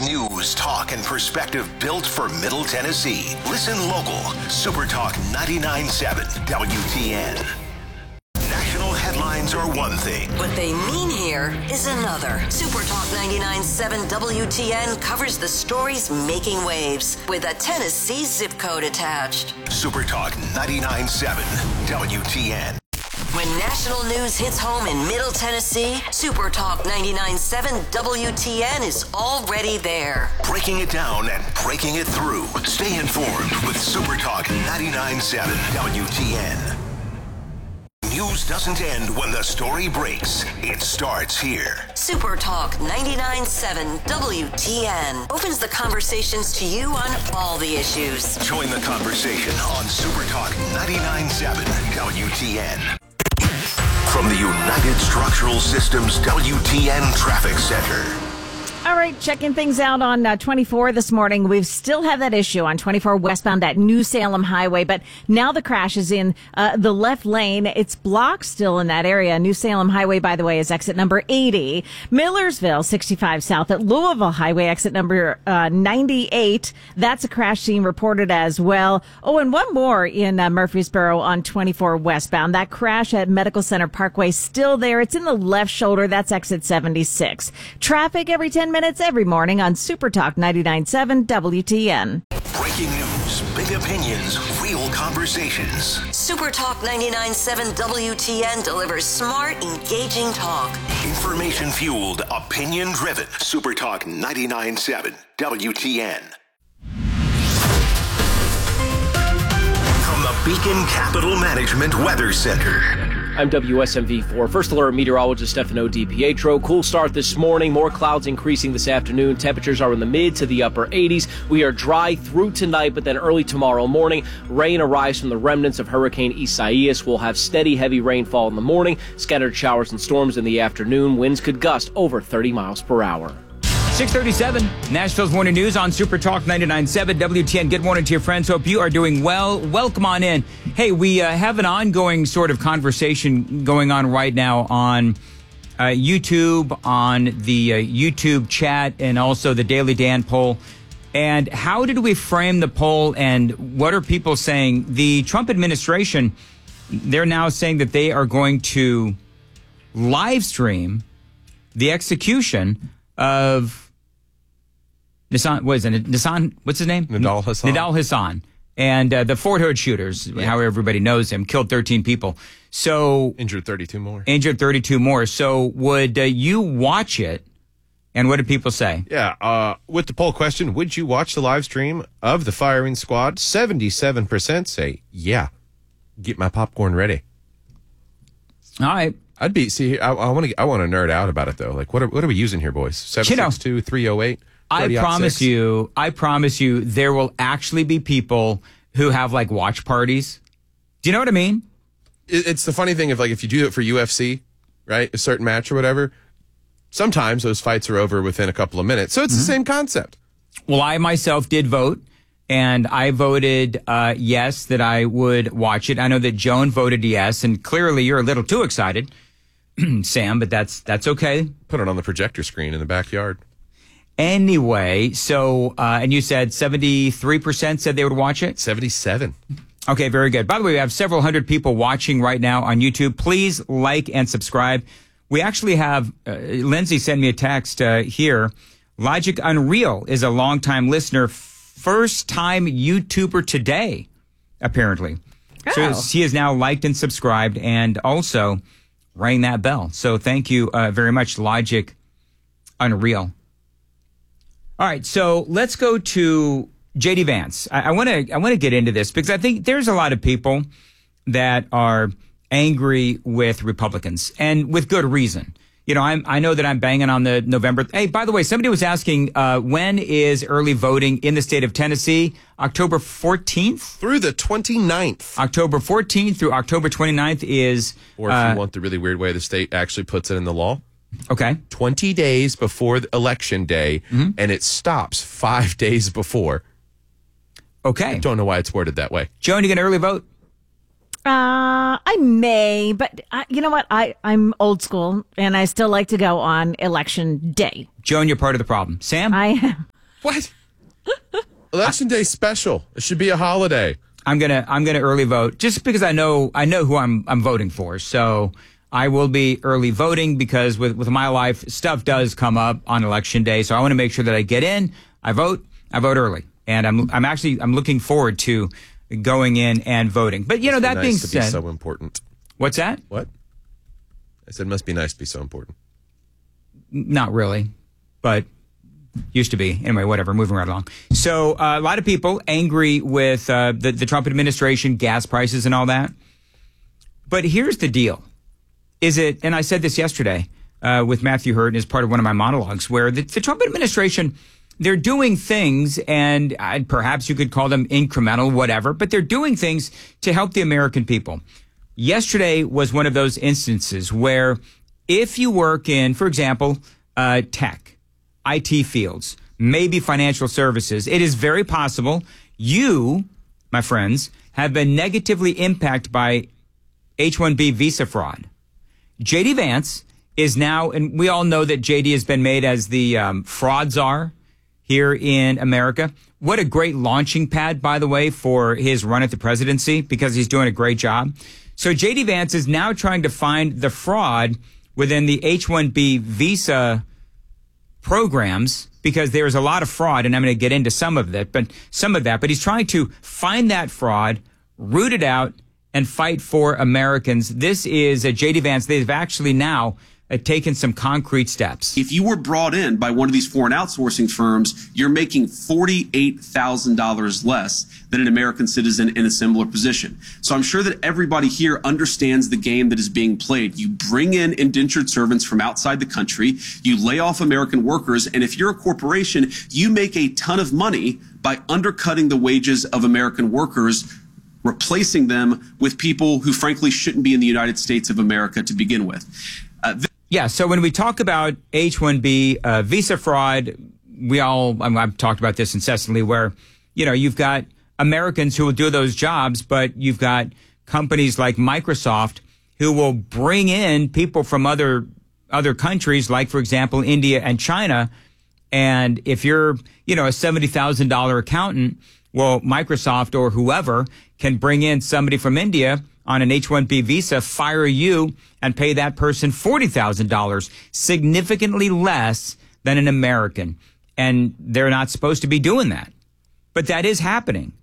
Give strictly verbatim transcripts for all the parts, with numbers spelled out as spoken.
It's news, talk, and perspective built for Middle Tennessee. Listen local. Super Talk ninety-nine point seven W T N. National headlines are one thing. What they mean here is another. Super Talk ninety-nine point seven W T N covers the stories making waves with a Tennessee zip code attached. Super Talk ninety-nine point seven W T N. When national news hits home in Middle Tennessee, Super Talk ninety-nine point seven W T N is already there. Breaking it down and breaking it through. Stay informed with Super Talk ninety-nine point seven W T N. News doesn't end when the story breaks. It starts here. Super Talk ninety-nine point seven W T N opens the conversations to you on all the issues. Join the conversation on Super Talk ninety-nine point seven W T N. From the United Structural Systems W T N Traffic Center. All right, checking things out on uh, twenty-four this morning. We still have that issue on twenty-four westbound at New Salem Highway, but now the crash is in uh, the left lane. It's blocked still in that area. New Salem Highway, by the way, is exit number eighty. Millersville, sixty-five south at Louisville Highway, exit number uh, ninety-eight. That's a crash scene reported as well. Oh, and one more in uh, Murfreesboro on twenty-four westbound. That crash at Medical Center Parkway still there. It's in the left shoulder. That's exit seventy-six. Traffic every ten minutes every morning on Super Talk ninety-nine point seven W T N. Breaking news, big opinions, real conversations. Super Talk ninety-nine point seven W T N delivers smart, engaging talk. Information fueled, opinion driven. Super Talk ninety-nine point seven W T N. From the Beacon Capital Management Weather Center. I'm W S M V four First Alert Meteorologist Stefano DiPietro. Cool start this morning. More clouds increasing this afternoon. Temperatures are in the mid to the upper eighties. We are dry through tonight, but then early tomorrow morning, rain arrives from the remnants of Hurricane Isaias. We'll have steady, heavy rainfall in the morning, scattered showers and storms in the afternoon. Winds could gust over thirty miles per hour. six thirty-seven, Nashville's Morning News on Super Talk ninety-nine point seven W T N. Good morning to your friends. Hope you are doing well. Welcome on in. Hey, we uh, have an ongoing sort of conversation going on right now on uh, YouTube, on the uh, YouTube chat, and also the Daily Dan poll. And how did we frame the poll, and what are people saying? The Trump administration, they're now saying that they are going to live stream the execution of Nissan, what is it? Nissan, what's his name? Nidal Hasan. Nidal Hasan. And uh, the Fort Hood shooters, yeah. How everybody knows him, killed thirteen people. So injured thirty-two more. Injured thirty-two more. So would uh, you watch it? And what did people say? Yeah, uh, with the poll question, would you watch the live stream of the firing squad? seventy-seven percent say, yeah. Get my popcorn ready. All right. I'd be, see, I, I want to I want to nerd out about it, though. Like, what are, what are we using here, boys? seven six two, three oh eight I promise you, I promise you, there will actually be people who have, like, watch parties. Do you know what I mean? It, it's the funny thing of, like, if you do it for U F C, right, a certain match or whatever, sometimes those fights are over within a couple of minutes. So it's mm-hmm. the same concept. Well, I myself did vote, and I voted uh, yes, that I would watch it. I know that Joan voted yes, and clearly you're a little too excited, Sam, but that's that's okay. Put it on the projector screen in the backyard. Anyway, so, uh, and you said seventy-three percent said they would watch it? seventy-seven. Okay, very good. By the way, we have several hundred people watching right now on YouTube. Please like and subscribe. We actually have, uh, Lindsay sent me a text uh, here. Logic Unreal is a longtime listener, first time YouTuber today, apparently. Oh. So he is now liked and subscribed and also rang that bell. So thank you uh, very much, Logic Unreal. All right, so let's go to J D Vance. I want to I want to get into this because I think there's a lot of people that are angry with Republicans, and with good reason. You know, I'm, I know that I'm banging on the November. Hey, by the way, somebody was asking, uh, when is early voting in the state of Tennessee? October fourteenth? Through the twenty-ninth. October fourteenth through October twenty-ninth is... Or if uh, you want the really weird way the state actually puts it in the law. Okay. twenty days before the election day, mm-hmm. and it stops five days before. Okay. I don't know why it's worded that way. Joan, you get an early vote? Uh, I may, but uh, you know what? I, I'm old school, and I still like to go on election day. Joan, you're part of the problem. Sam? I am. What? Election day special. It should be a holiday. I'm gonna I'm gonna early vote just because I know I know who I'm I'm voting for. So I will be early voting because with with my life, stuff does come up on election day. So I want to make sure that I get in. I vote. I vote early, and I'm I'm actually I'm looking forward to going in and voting. But you know, that nice being to said, be so important. What's that? What? I said, must be nice to be so important. Not really, but used to be. Anyway, whatever, moving right along. So uh, a lot of people angry with uh, the, the Trump administration, gas prices and all that. But here's the deal. Is it, and I said this yesterday uh, with Matthew Hurd as part of one of my monologues, where the, the Trump administration, they're doing things, and uh, perhaps you could call them incremental, whatever, but they're doing things to help the American people. Yesterday was one of those instances where if you work in, for example, uh, tech, I T fields, maybe financial services, it is very possible you, my friends, have been negatively impacted by H one B visa fraud. J D Vance is now, and we all know that J D has been made as the um, fraud czar here in America. What a great launching pad, by the way, for his run at the presidency, because he's doing a great job. So J D Vance is now trying to find the fraud within the H one B visa programs, because there's a lot of fraud, and I'm going to get into some of that, but some of that, but he's trying to find that fraud, root it out, and fight for Americans. This is a J D Vance. They've actually now uh, taken some concrete steps. If you were brought in by one of these foreign outsourcing firms, you're making forty-eight thousand dollars less than an American citizen in a similar position. So I'm sure that everybody here understands the game that is being played. You bring in indentured servants from outside the country, you lay off American workers, and if you're a corporation, you make a ton of money by undercutting the wages of American workers, replacing them with people who frankly shouldn't be in the United States of America to begin with. Uh, th- yeah, so when we talk about H one B uh, visa fraud, we all, I mean, I've talked about this incessantly, where, you know, you've got Americans who will do those jobs, but you've got companies like Microsoft who will bring in people from other other countries, like, for example, India and China. And if you're, you know, a seventy thousand dollars accountant, well, Microsoft or whoever can bring in somebody from India on an H one B visa, fire you, and pay that person forty thousand dollars, significantly less than an American. And they're not supposed to be doing that. But that is happening.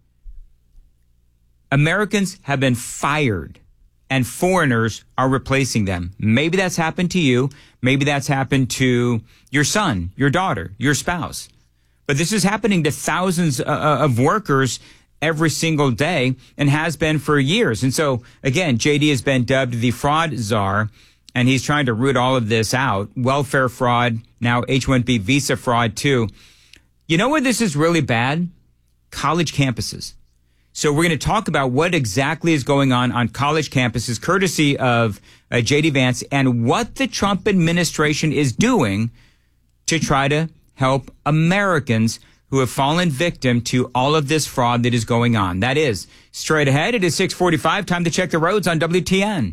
Americans have been fired, and foreigners are replacing them. Maybe that's happened to you. Maybe that's happened to your son, your daughter, your spouse. But this is happening to thousands uh, of workers every single day, and has been for years. And so, again, J D has been dubbed the fraud czar, and he's trying to root all of this out. Welfare fraud, now H one B visa fraud too. You know where this is really bad? College campuses. So we're going to talk about what exactly is going on on college campuses, courtesy of uh, J D Vance, and what the Trump administration is doing to try to help Americans who have fallen victim to all of this fraud that is going on. That is straight ahead. It is six forty-five. Time to check the roads on W T N.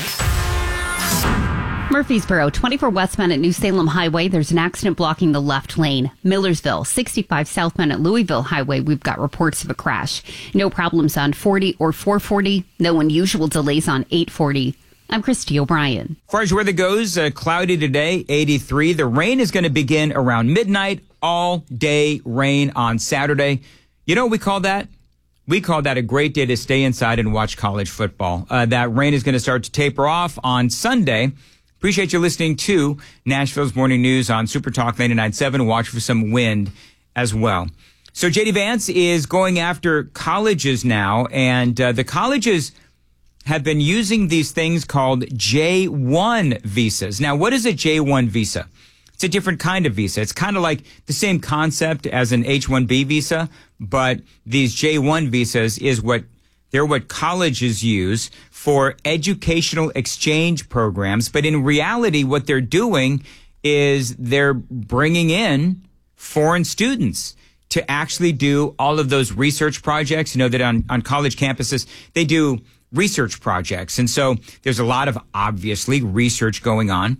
Murfreesboro, twenty-four westbound at New Salem Highway. There's an accident blocking the left lane. Millersville, sixty-five southbound at Louisville Highway. We've got reports of a crash. No problems on forty or four forty. No unusual delays on eight forty. I'm Christy O'Brien. As far as weather goes, uh, cloudy today, eighty-three. The rain is going to begin around midnight. All day rain on Saturday. You know what we call that? We call that a great day to stay inside and watch college football. Uh, that rain is going to start to taper off on Sunday. Appreciate you listening to Nashville's Morning News on Super Talk ninety-nine point seven. Watch for some wind as well. So J D Vance is going after colleges now, and uh, the colleges have been using these things called J one visas. Now, what is a J one visa? It's a different kind of visa. It's kind of like the same concept as an H one B visa, but these J one visas is what they're what colleges use for educational exchange programs. But in reality, what they're doing is they're bringing in foreign students to actually do all of those research projects. You know that on, on college campuses, they do research projects. And so there's a lot of obviously research going on.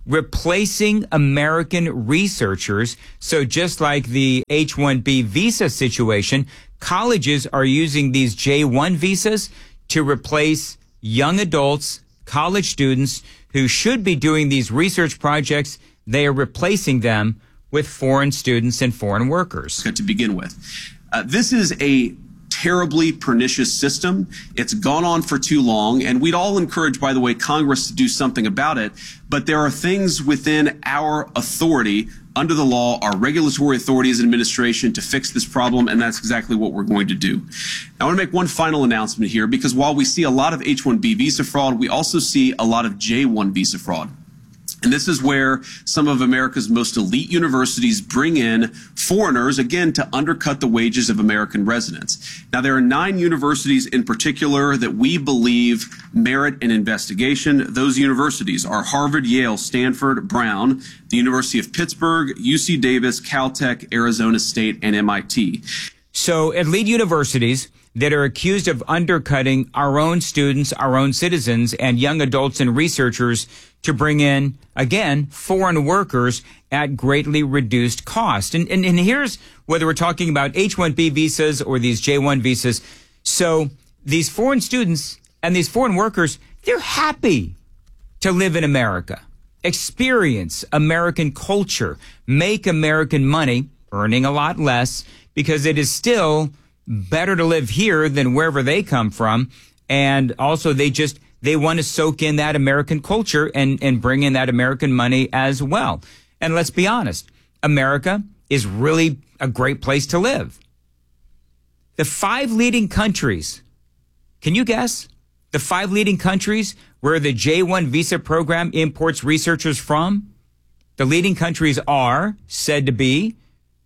replacing American researchers. So just like the H one B visa situation, colleges are using these J one visas to replace young adults, college students who should be doing these research projects. They are replacing them with foreign students and foreign workers. To begin with, uh, this is a terribly pernicious system. It's gone on for too long, and we'd all encourage, by the way, Congress to do something about it. But there are things within our authority under the law, our regulatory authority as an administration, to fix this problem, and that's exactly what we're going to do. I want to make one final announcement here, because while we see a lot of H one B visa fraud, we also see a lot of J one visa fraud. And this is where some of America's most elite universities bring in foreigners, again, to undercut the wages of American residents. Now, there are nine universities in particular that we believe merit an investigation. Those universities are Harvard, Yale, Stanford, Brown, the University of Pittsburgh, U C Davis, Caltech, Arizona State, and M I T. So elite universities that are accused of undercutting our own students, our own citizens, and young adults and researchers to bring in, again, foreign workers at greatly reduced cost. And, and, and here's whether we're talking about H one B visas or these J one visas. So these foreign students and these foreign workers, they're happy to live in America, experience American culture, make American money, earning a lot less, because it is still better to live here than wherever they come from. And also they just, they want to soak in that American culture and, and bring in that American money as well. And let's be honest, America is really a great place to live. The five leading countries, can you guess? The five leading countries where the J one visa program imports researchers from? The leading countries are said to be,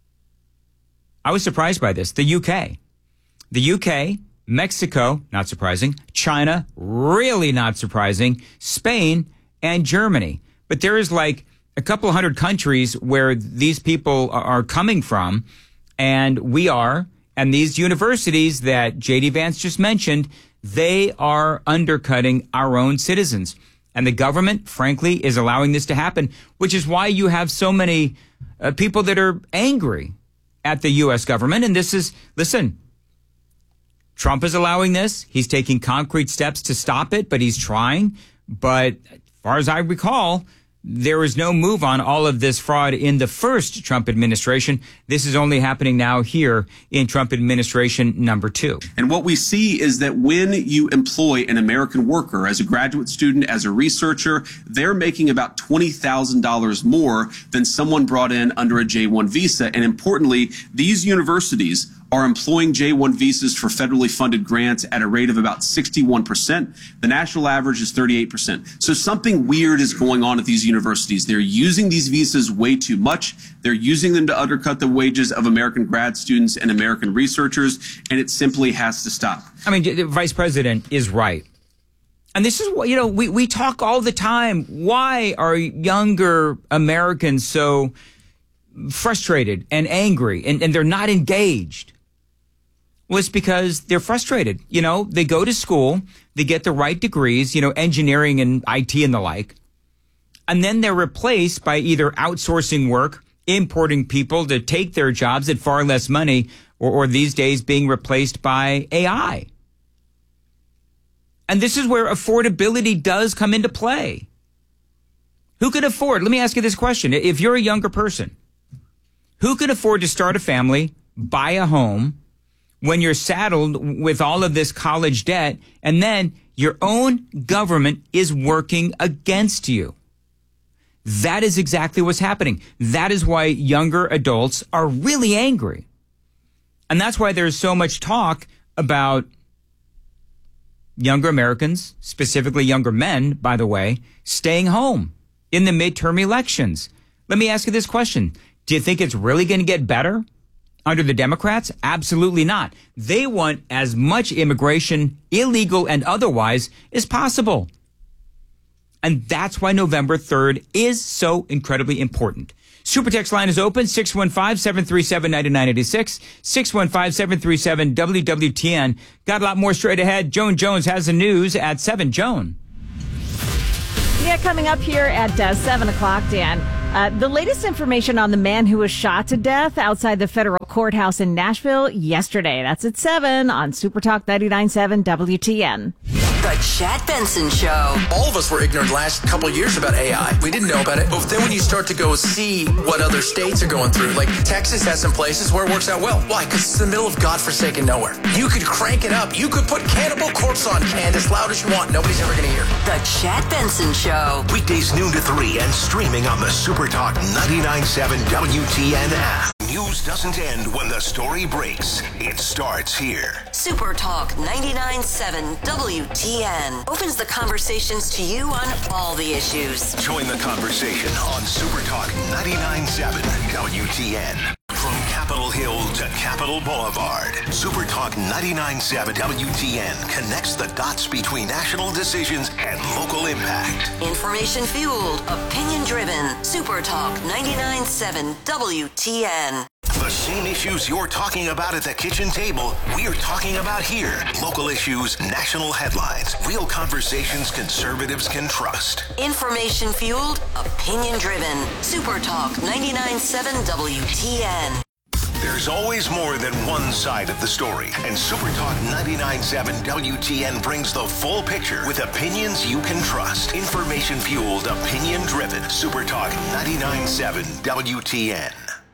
I was surprised by this, the U K. The U K, Mexico, not surprising, China, really not surprising, Spain, and Germany. But there is like a couple hundred countries where these people are coming from, and we are, and these universities that J D Vance just mentioned, they are undercutting our own citizens. And the government, frankly, is allowing this to happen, which is why you have so many uh, people that are angry at the U S government. And this is, listen, Trump is allowing this. He's taking concrete steps to stop it, but he's trying. But as far as I recall, there was no move on all of this fraud in the first Trump administration. This is only happening now here in Trump administration number two. And what we see is that when you employ an American worker as a graduate student, as a researcher, they're making about twenty thousand dollars more than someone brought in under a J one visa. And importantly, these universities are employing J one visas for federally funded grants at a rate of about sixty-one percent. The national average is thirty-eight percent. So something weird is going on at these universities. They're using these visas way too much. They're using them to undercut the wages of American grad students and American researchers, and it simply has to stop. I mean, the Vice President is right. And this is what, you know, we, we talk all the time. Why are younger Americans so frustrated and angry and, and they're not engaged? Well, it's because they're frustrated. You know, they go to school, they get the right degrees, you know, engineering and I T and the like, and then they're replaced by either outsourcing work, importing people to take their jobs at far less money, or, or these days being replaced by A I. And this is where affordability does come into play. Who can afford? Let me ask you this question. If you're a younger person, who can afford to start a family, buy a home, when you're saddled with all of this college debt, and then your own government is working against you? That is exactly what's happening. That is why younger adults are really angry. And that's why there's so much talk about younger Americans, specifically younger men, by the way, staying home in the midterm elections. Let me ask you this question. Do you think it's really going to get better under the Democrats? Absolutely not. They want as much immigration, illegal and otherwise, as possible. And that's why November third is so incredibly important. Super text line is open, six one five, seven three seven, nine nine eight six, six one five, seven three seven, W W T N. Got a lot more straight ahead. Joan Jones has the news at seven. Joan. Yeah, coming up here at uh, seven o'clock, Dan. Uh, the latest information on the man who was shot to death outside the federal courthouse in Nashville yesterday. That's at seven on Super Talk ninety-nine point seven W T N. The Chad Benson Show. All of us were ignorant last couple of years about A I. We didn't know about it. But then when you start to go see what other states are going through, like Texas has some places where it works out well. Why? Because it's in the middle of godforsaken nowhere. You could crank it up. You could put Cannibal Corpse on, Candace, loud as you want. Nobody's ever going to hear. The Chad Benson Show. Weekdays noon to three and streaming on the Super Talk ninety-nine point seven W T N app. News doesn't end when the story breaks. It starts here. Super Talk ninety-nine point seven W T N opens the conversations to you on all the issues. Join the conversation on Super Talk ninety-nine point seven W T N. From Capitol Hill to Capitol Boulevard, Super Talk ninety-nine point seven W T N connects the dots between national decisions and local impact. Information fueled, opinion driven. Super Talk ninety-nine point seven W T N. The same issues you're talking about at the kitchen table, we're talking about here. Local issues, national headlines, real conversations conservatives can trust. Information fueled, opinion driven. Super Talk ninety-nine point seven W T N. There's always more than one side of the story, and Super Talk ninety-nine point seven W T N brings the full picture with opinions you can trust. Information fueled, opinion driven. Super Talk ninety-nine point seven W T N.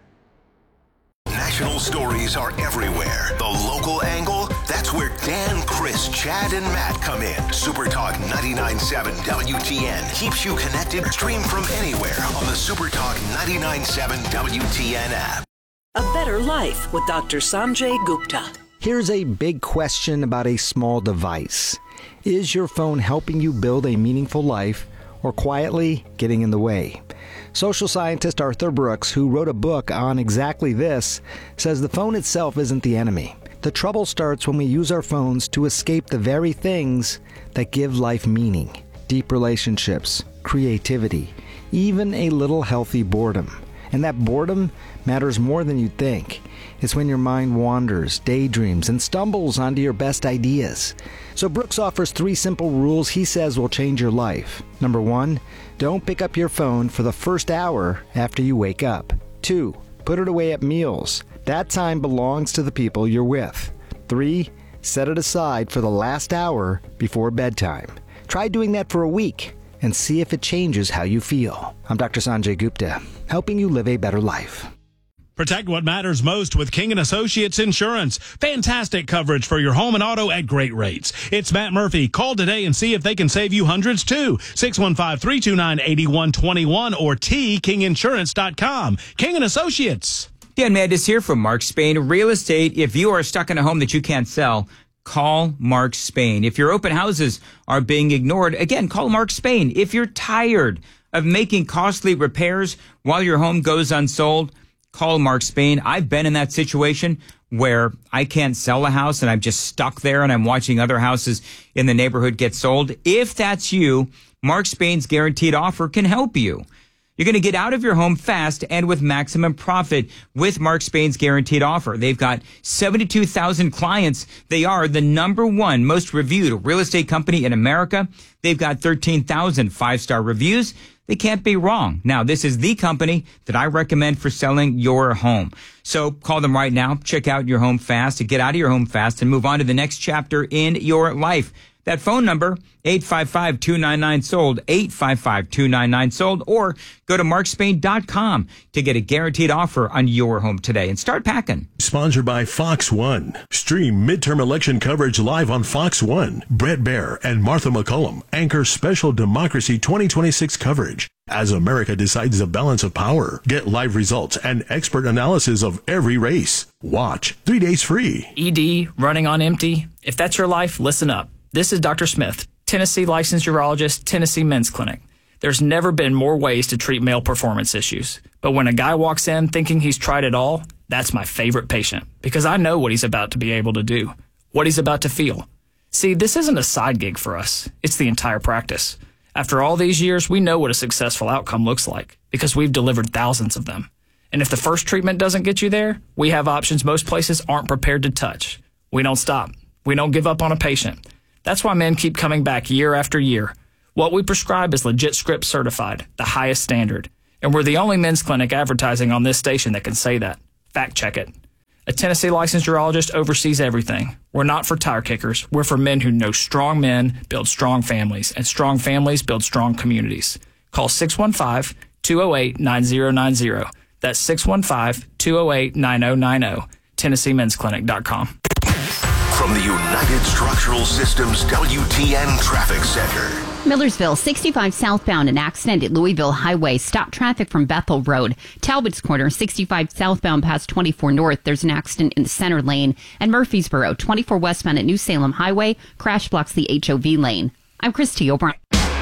National stories are everywhere. The local angle, that's where Dan, Chris, Chad, and Matt come in. Super Talk ninety-nine point seven W T N keeps you connected. Stream from anywhere on the Super Talk ninety-nine point seven W T N app. A Better Life with Doctor Sanjay Gupta. Here's a big question about a small device. Is your phone helping you build a meaningful life or quietly getting in the way? Social scientist Arthur Brooks, who wrote a book on exactly this, says the phone itself isn't the enemy. The trouble starts when we use our phones to escape the very things that give life meaning. Deep relationships, creativity, even a little healthy boredom. And that boredom matters more than you'd think. It's when your mind wanders, daydreams, and stumbles onto your best ideas. So Brooks offers three simple rules he says will change your life. Number one, don't pick up your phone for the first hour after you wake up. Two, put it away at meals. That time belongs to the people you're with. Three, set it aside for the last hour before bedtime. Try doing that for a week and see if it changes how you feel. I'm Doctor Sanjay Gupta, helping you live a better life. Protect what matters most with King and Associates Insurance. Fantastic coverage for your home and auto at great rates. It's Matt Murphy. Call today and see if they can save you hundreds too. six one five, three two nine, eight one two one or T king insurance dot com. King and Associates. Dan Madness here from Mark Spain Real Estate. If you are stuck in a home that you can't sell, call Mark Spain. If your open houses are being ignored, again, call Mark Spain. If you're tired of making costly repairs while your home goes unsold, call Mark Spain. I've been in that situation where I can't sell a house and I'm just stuck there and I'm watching other houses in the neighborhood get sold. If that's you, Mark Spain's guaranteed offer can help you. You're going to get out of your home fast and with maximum profit with Mark Spain's guaranteed offer. They've got seventy-two thousand clients. They are the number one most reviewed real estate company in America. They've got thirteen thousand five-star reviews. They can't be wrong. Now, this is the company that I recommend for selling your home. So call them right now. Check out your home fast to get out of your home fast and move on to the next chapter in your life. That phone number, eight five five, two nine nine, sold, eight five five, two nine nine, sold, or go to mark spain dot com to get a guaranteed offer on your home today and start packing. Sponsored by Fox One. Stream midterm election coverage live on Fox One. Brett Baer and Martha McCullum anchor special Democracy twenty twenty-six coverage as America decides the balance of power. Get live results and expert analysis of every race. Watch three days free. E D, running on empty. If that's your life, listen up. This is Doctor Smith, Tennessee licensed urologist, Tennessee Men's Clinic. There's never been more ways to treat male performance issues. But when a guy walks in thinking he's tried it all, that's my favorite patient because I know what he's about to be able to do, what he's about to feel. See, this isn't a side gig for us. It's the entire practice. After all these years, we know what a successful outcome looks like because we've delivered thousands of them. And if the first treatment doesn't get you there, we have options most places aren't prepared to touch. We don't stop. We don't give up on a patient. That's why men keep coming back year after year. What we prescribe is legit script certified, the highest standard. And we're the only men's clinic advertising on this station that can say that. Fact check it. A Tennessee licensed urologist oversees everything. We're not for tire kickers. We're for men who know strong men build strong families, and strong families build strong communities. Call six one five, two oh eight, nine oh nine oh. That's six one five, two oh eight, nine oh nine oh. Tennessee Men's Clinic dot com. From the United Structural Systems W T N Traffic Center. Millersville, sixty-five southbound, an accident at Louisville Highway. Stop traffic from Bethel Road. Talbot's Corner, sixty-five southbound past twenty-four north. There's an accident in the center lane. And Murfreesboro, twenty-four westbound at New Salem Highway. Crash blocks the H O V lane. I'm Christy O'Brien.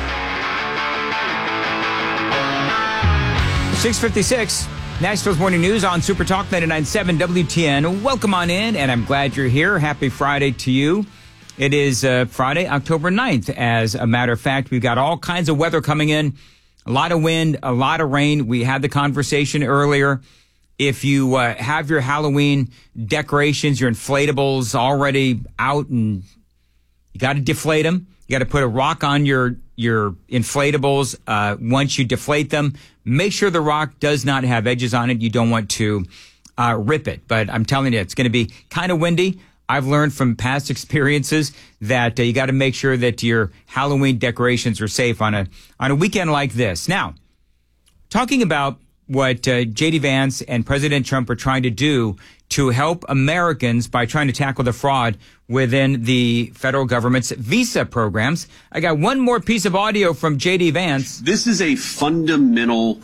six fifty-six, Nashville's Morning News on Super Talk ninety-nine point seven W T N. Welcome on in, and I'm glad you're here. Happy Friday to you. It is uh, Friday, October ninth. As a matter of fact, we've got all kinds of weather coming in. A lot of wind, a lot of rain. We had the conversation earlier. If you uh, have your Halloween decorations, your inflatables already out, and you got to deflate them. You got to put a rock on your your inflatables. Uh, once you deflate them, make sure the rock does not have edges on it. You don't want to uh, rip it. But I'm telling you, it's going to be kind of windy. I've learned from past experiences that uh, you got to make sure that your Halloween decorations are safe on a on a weekend like this. Now, talking about what uh, J D Vance and President Trump are trying to do to help Americans by trying to tackle the fraud within the federal government's visa programs. I got one more piece of audio from J D Vance. This is a fundamental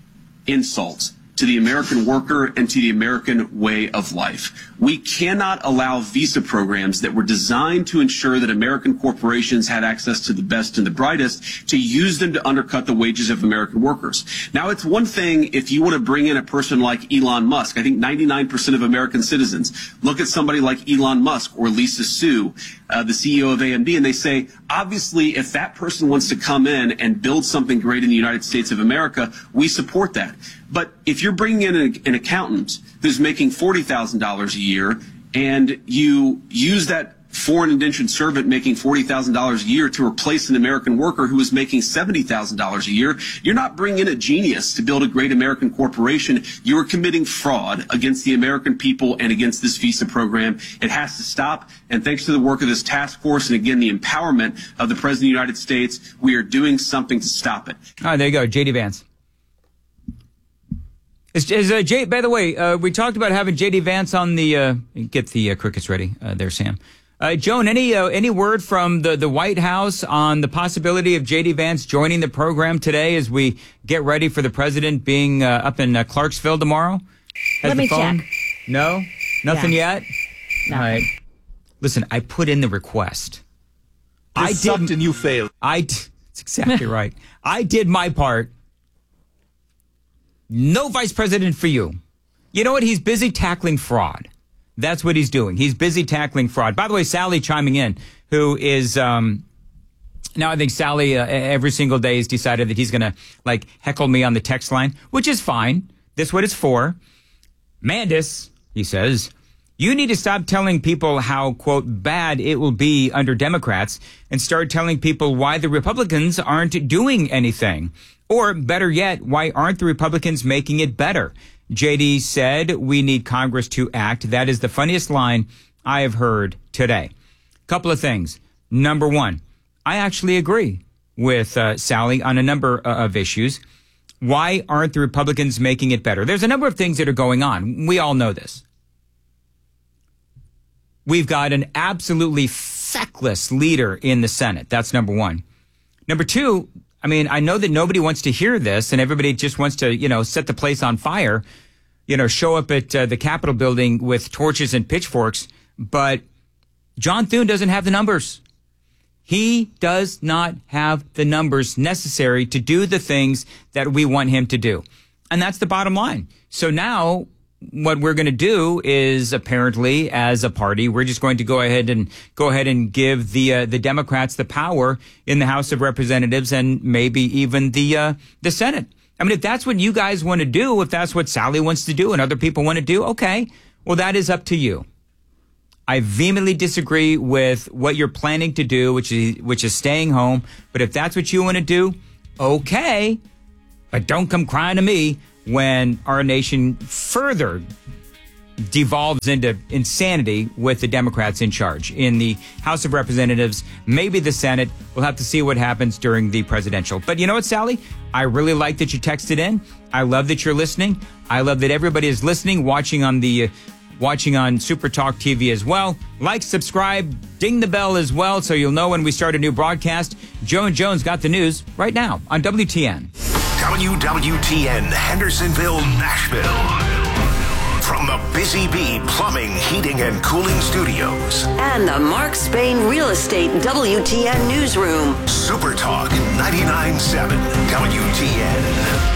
insult to the American worker and to the American way of life. We cannot allow visa programs that were designed to ensure that American corporations had access to the best and the brightest to use them to undercut the wages of American workers. Now, it's one thing if you want to bring in a person like Elon Musk. I think ninety-nine percent of American citizens look at somebody like Elon Musk or Lisa Su, uh, the C E O of A M D, and they say, obviously, if that person wants to come in and build something great in the United States of America, we support that. But if you're bringing in an, an accountant who's making forty thousand dollars a year and you use that foreign indentured servant making forty thousand dollars a year to replace an American worker who is making seventy thousand dollars a year, you're not bringing in a genius to build a great American corporation. You are committing fraud against the American people and against this visa program. It has to stop. And thanks to the work of this task force and, again, the empowerment of the President of the United States, we are doing something to stop it. All right, there you go, J D Vance. Is, is uh, J, by the way, uh, we talked about having J D Vance on the, uh, get the uh, crickets ready uh, there, Sam. Uh, Joan, any uh, any word from the, the White House on the possibility of J D Vance joining the program today as we get ready for the president being uh, up in uh, Clarksville tomorrow? Has Let the me phone? check. No? Nothing Yeah. yet? No. All right. Listen, I put in the request. This I sucked did, and you failed. I, that's exactly right. I did my part. No vice president for you. You know what? He's busy tackling fraud. That's what he's doing. He's busy tackling fraud. By the way, Sally chiming in, who is, um, now I think Sally uh, every single day has decided that he's going to like heckle me on the text line, which is fine. That's what it's for. Mandis, he says, you need to stop telling people how, quote, bad it will be under Democrats and start telling people why the Republicans aren't doing anything. Or better yet, why aren't the Republicans making it better? J D said, we need Congress to act. That is the funniest line I have heard today. Couple of things. Number one, I actually agree with uh, Sally on a number uh, of issues. Why aren't the Republicans making it better? There's a number of things that are going on. We all know this. We've got an absolutely feckless leader in the Senate. That's number one. Number two, I mean, I know that nobody wants to hear this and everybody just wants to, you know, set the place on fire, you know, show up at uh, the Capitol building with torches and pitchforks. But John Thune doesn't have the numbers. He does not have the numbers necessary to do the things that we want him to do. And that's the bottom line. So now what we're going to do is apparently as a party, we're just going to go ahead and go ahead and give the uh, the Democrats the power in the House of Representatives and maybe even the uh, the Senate. I mean, if that's what you guys want to do, if that's what Sally wants to do and other people want to do, okay, well, that is up to you. I vehemently disagree with what you're planning to do, which is which is staying home. But if that's what you want to do, okay. But don't come crying to me when our nation further devolves into insanity with the Democrats in charge in the House of Representatives, maybe the Senate. We'll have to see what happens during the presidential. But you know what, Sally? I really like that you texted in. I love that you're listening. I love that everybody is listening, watching on the uh, watching on Super Talk T V as well. Like, subscribe, ding the bell as well so you'll know when we start a new broadcast. Joe and Jones got the news right now on W T N. W W T N Hendersonville, Nashville. From the Busy Bee Plumbing, Heating, and Cooling Studios. And the Mark Spain Real Estate W T N Newsroom. Super Talk ninety-nine point seven W T N.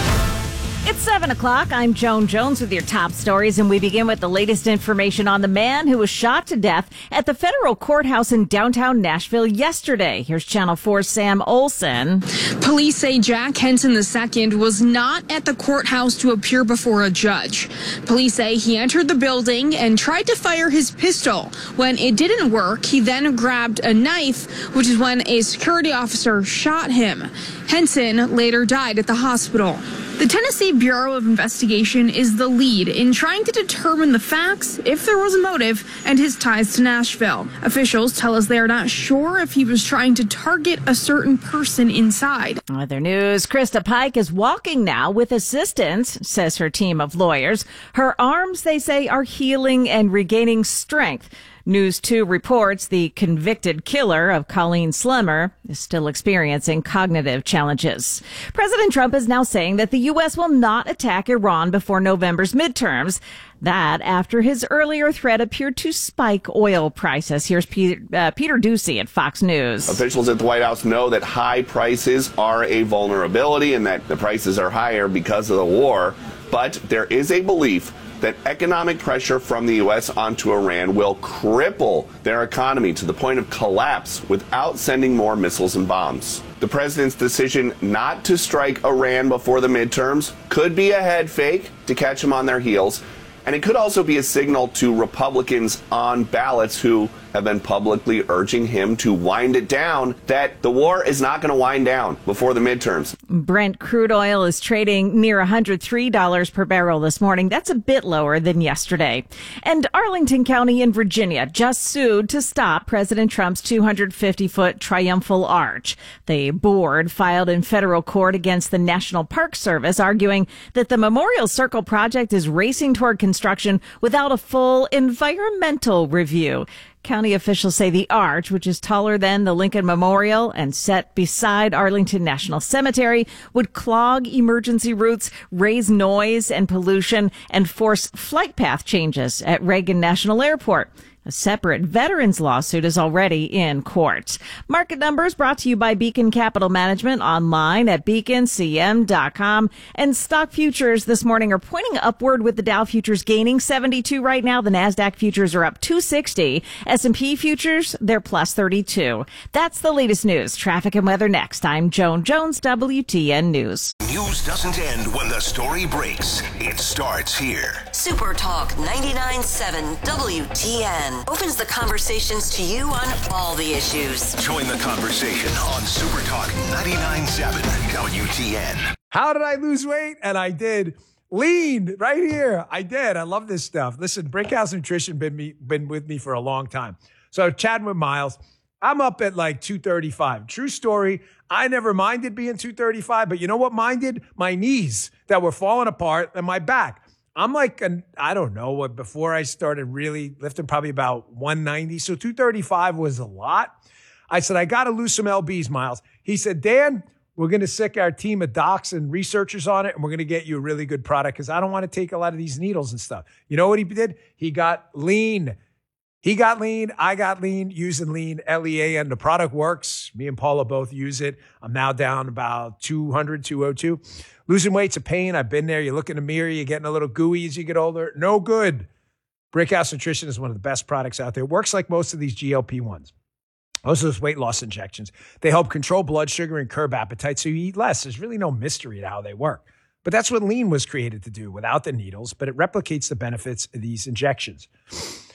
It's seven o'clock. I'm Joan Jones with your top stories, and we begin with the latest information on the man who was shot to death at the federal courthouse in downtown Nashville yesterday. Here's Channel four's Sam Olsen. Police say Jack Henson the second was not at the courthouse to appear before a judge. Police say he entered the building and tried to fire his pistol. When it didn't work, he then grabbed a knife, which is when a security officer shot him. Henson later died at the hospital. The Tennessee Bureau of Investigation is the lead in trying to determine the facts, if there was a motive, and his ties to Nashville. Officials tell us they are not sure if he was trying to target a certain person inside. Other news, Krista Pike is walking now with assistance, says her team of lawyers. Her arms, they say, are healing and regaining strength. News two reports the convicted killer of Colleen Slemmer is still experiencing cognitive challenges. President Trump is now saying that the U S will not attack Iran before November's midterms. That after his earlier threat appeared to spike oil prices. Here's Peter, uh, Peter Ducey at Fox News. Officials at the White House know that high prices are a vulnerability and that the prices are higher because of the war. But there is a belief that economic pressure from the U S onto Iran will cripple their economy to the point of collapse without sending more missiles and bombs. The president's decision not to strike Iran before the midterms could be a head fake to catch them on their heels, and it could also be a signal to Republicans on ballots who have been publicly urging him to wind it down, that the war is not going to wind down before the midterms. Brent crude oil is trading near one hundred three dollars per barrel this morning. That's a bit lower than yesterday. And Arlington County in Virginia just sued to stop President Trump's two hundred fifty foot triumphal arch. The board filed in federal court against the National Park Service, arguing that the Memorial Circle project is racing toward construction without a full environmental review. County officials say the arch, which is taller than the Lincoln Memorial and set beside Arlington National Cemetery, would clog emergency routes, raise noise and pollution, and force flight path changes at Reagan National Airport. A separate veterans lawsuit is already in court. Market numbers brought to you by Beacon Capital Management, online at beacon c m dot com. And stock futures this morning are pointing upward, with the Dow futures gaining seventy-two right now. The NASDAQ futures are up two sixty. S and P futures, they're plus thirty-two. That's the latest news. Traffic and weather next. I'm Joan Jones, W T N News. News doesn't end when the story breaks. It starts here. Super Talk ninety-nine point seven W T N opens the conversations to you on all the issues. Join the conversation on Super Talk ninety-nine point seven W T N. How did I lose weight? And I did. Lean right here. I did. I love this stuff. Listen, Brickhouse Nutrition been me been with me for a long time. So chatting with Miles, I'm up at like two thirty-five. True story. I never minded being two thirty-five, but you know what minded? My knees that were falling apart and my back. I'm like, an, I don't know what, before I started really lifting, probably about one ninety. So two thirty-five was a lot. I said, I got to lose some L Bs, Miles. He said, Dan, we're going to sick our team of docs and researchers on it, and we're going to get you a really good product because I don't want to take a lot of these needles and stuff. You know what he did? He got lean. He got lean. I got lean, using lean, L E A, and the product works. Me and Paula both use it. I'm now down about two hundred, two oh two. Losing weight's a pain. I've been there. You look in the mirror, you're getting a little gooey as you get older. No good. Brickhouse Nutrition is one of the best products out there. It works like most of these G L P ones. Most of those weight loss injections. They help control blood sugar and curb appetite so you eat less. There's really no mystery to how they work. But that's what lean was created to do, without the needles, but it replicates the benefits of these injections.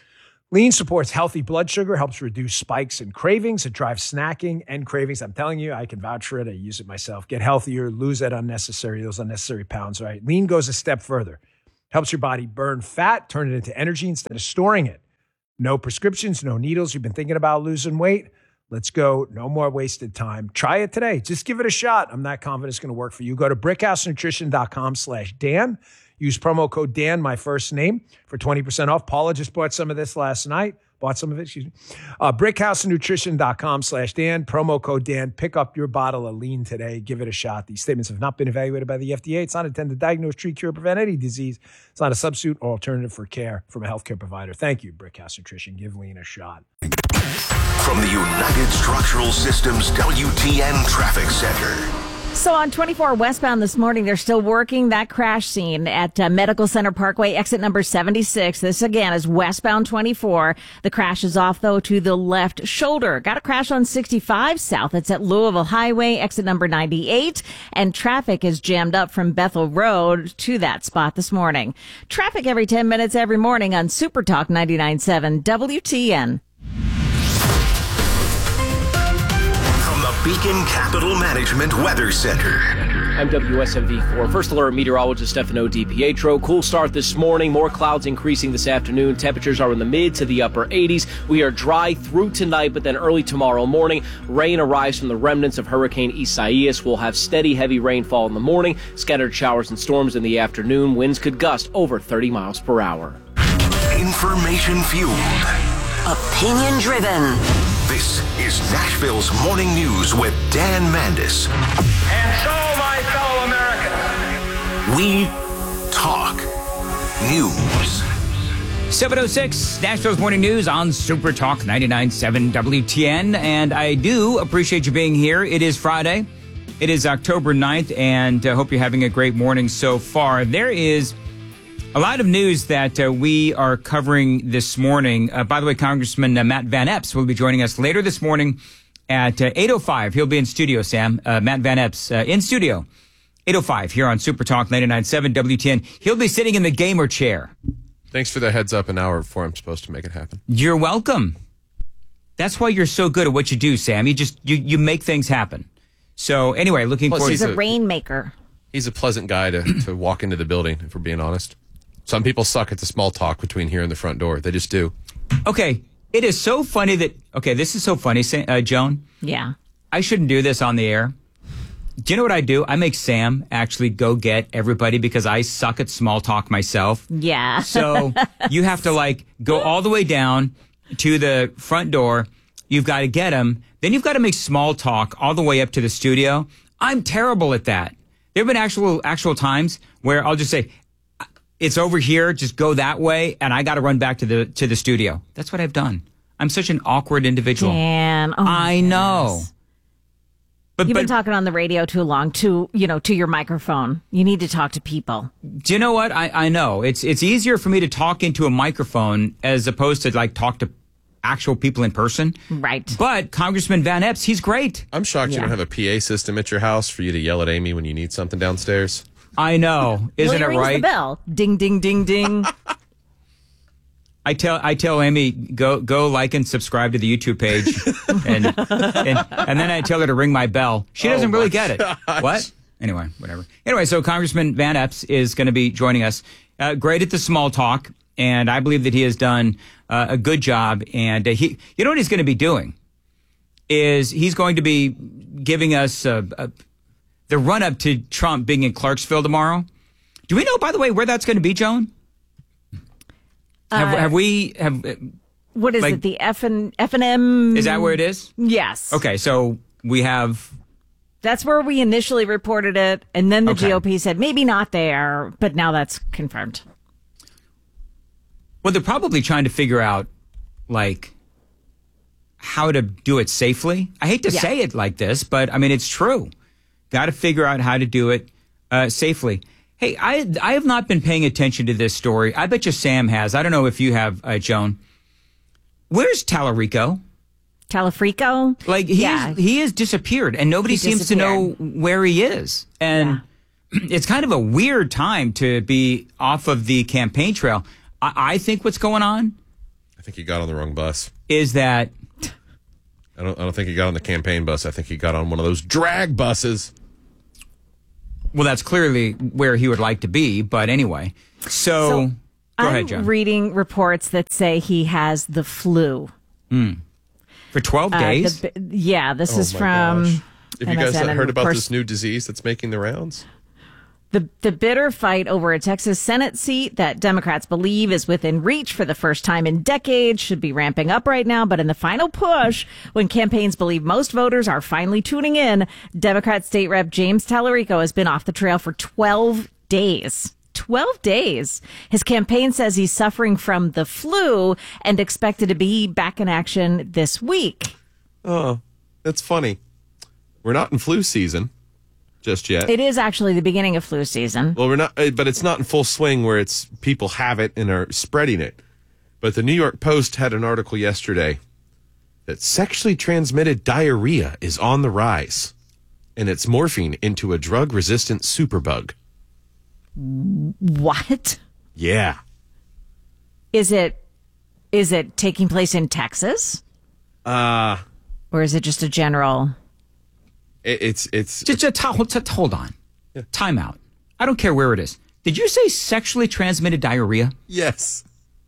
Lean supports healthy blood sugar, helps reduce spikes and cravings. It drives snacking and cravings. I'm telling you, I can vouch for it. I use it myself. Get healthier, lose that unnecessary, those unnecessary pounds, right? Lean goes a step further. Helps your body burn fat, turn it into energy instead of storing it. No prescriptions, no needles. You've been thinking about losing weight? Let's go. No more wasted time. Try it today. Just give it a shot. I'm not confident it's going to work for you. Go to brickhousenutrition.com slash Dan. Use promo code Dan, my first name, for twenty percent off. Paula just bought some of this last night. Bought some of it, excuse me. Uh, brickhousenutrition.com slash Dan. Promo code Dan. Pick up your bottle of Lean today. Give it a shot. These statements have not been evaluated by the F D A. It's not intended to diagnose, treat, cure, prevent any disease. It's not a substitute or alternative for care from a healthcare provider. Thank you, Brickhouse Nutrition. Give Lean a shot. From the United Structural Systems W T N Traffic Center. So on twenty-four westbound this morning, they're still working that crash scene at uh, Medical Center Parkway, exit number seventy-six. This, again, is westbound twenty-four. The crash is off, though, to the left shoulder. Got a crash on sixty-five south. It's at Louisville Highway, exit number ninety-eight. And traffic is jammed up from Bethel Road to that spot this morning. Traffic every ten minutes every morning on Super Talk ninety-nine point seven W T N. Beacon Capital Management Weather Center. I'm W S M V four. First alert meteorologist Stefano DiPietro. Cool start this morning. More clouds increasing this afternoon. Temperatures are in the mid to the upper eighties. We are dry through tonight, but then early tomorrow morning, rain arrives from the remnants of Hurricane Isaias. We'll have steady, heavy rainfall in the morning, scattered showers and storms in the afternoon. Winds could gust over thirty miles per hour. Information fueled. Opinion driven. This is Nashville's Morning News with Dan Mandis. And so, my fellow Americans, we talk news. seven oh six, Nashville's Morning News on Super Talk ninety-nine point seven W T N. And I do appreciate you being here. It is Friday. It is October ninth, and I uh, hope you're having a great morning so far. There is a lot of news that uh, we are covering this morning. Uh, by the way, Congressman uh, Matt Van Epps will be joining us later this morning at uh, eight oh five. He'll be in studio, Sam. Uh, Matt Van Epps uh, in studio, eight oh five here on Super Talk ninety-nine point seven W T N. He'll be sitting in the gamer chair. Thanks for the heads up an hour before I'm supposed to make it happen. You're welcome. That's why you're so good at what you do, Sam. You just you, you make things happen. So anyway, looking Plus, forward. He's to a rainmaker. He's a pleasant guy to, to walk into the building, if we're being honest. Some people suck at the small talk between here and the front door. They just do. Okay. It is so funny that, okay, this is so funny, uh, Joan. Yeah. I shouldn't do this on the air. Do you know what I do? I make Sam actually go get everybody because I suck at small talk myself. Yeah. So you have to like go all the way down to the front door. You've got to get them. Then you've got to make small talk all the way up to the studio. I'm terrible at that. There have been actual, actual times where I'll just say, it's over here, just go that way, and I got to run back to the to the studio. That's what I've done. I'm such an awkward individual. Dan, oh I know. But, You've but, been talking on the radio too long, to you know, to your microphone. You need to talk to people. Do you know what? I, I know. It's it's easier for me to talk into a microphone as opposed to like talk to actual people in person. Right. But Congressman Van Epps, he's great. I'm shocked yeah. you don't have a P A system at your house for you to yell at Amy when you need something downstairs. I know, isn't well, it right? The bell, ding, ding, ding, ding. I tell I tell Amy go go like and subscribe to the YouTube page, and and, and then I tell her to ring my bell. She doesn't oh really get it. Gosh. What? Anyway, whatever. Anyway, so Congressman Van Epps is going to be joining us. Uh, great at the small talk, and I believe that he has done uh, a good job. And uh, he, you know what he's going to be doing is he's going to be giving us a. a the run-up to Trump being in Clarksville tomorrow. Do we know, by the way, where that's going to be, Joan? Uh, have, have we... have? What is like, it, the F and, F and M? Is that where it is? Yes. Okay, so we have... That's where we initially reported it, and then the okay. G O P said, maybe not there, but now that's confirmed. Well, they're probably trying to figure out, like, how to do it safely. I hate to yeah. say it like this, but, I mean, it's true. Got to figure out how to do it uh, safely. Hey, I I have not been paying attention to this story. I bet you Sam has. I don't know if you have, uh, Joan. Where's Tallarico? Talafrico? Like, he, yeah. is, he has disappeared, and nobody he seems to know where he is. And yeah. it's kind of a weird time to be off of the campaign trail. I, I think what's going on I think he got on the wrong bus. is that I don't. I don't think he got on the campaign bus. I think he got on one of those drag buses. well, that's clearly where he would like to be. But anyway, so, So, go I'm ahead, John. reading reports that say he has the flu. Mm. For twelve Uh, days? the, yeah, this Oh is my from. gosh. Have you guys M S N, and heard of about course, this new disease that's making the rounds? The, the bitter fight over a Texas Senate seat that Democrats believe is within reach for the first time in decades should be ramping up right now. But in the final push, when campaigns believe most voters are finally tuning in, Democrat State Rep James Tallarico has been off the trail for twelve days. twelve days. His campaign says he's suffering from the flu and expected to be back in action this week. Oh, that's funny. We're not in flu season just yet. It is actually the beginning of flu season. Well, we're not, uh, but it's not in full swing where it's people have it and are spreading it. But the New York Post had an article yesterday that sexually transmitted diarrhea is on the rise, and it's morphing into a drug-resistant superbug. What? Yeah. Is it is it taking place in Texas? Uh, Or is it just a general? it, it's it's Just, just, hold, just hold on. Time out. I don't care where it is. Did you say sexually transmitted diarrhea? Yes.